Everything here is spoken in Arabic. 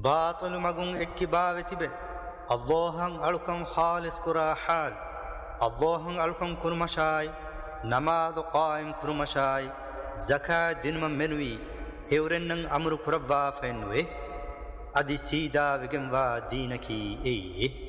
باطل مگون اکی باوتی به اللهن الکم خالص کرا حال اللهن الکم کرمشای نماز قائم کرمشای زکاة دین من منوی ایورنن امر کروا فینوه ادی سیدا وگم وا دینکی ایه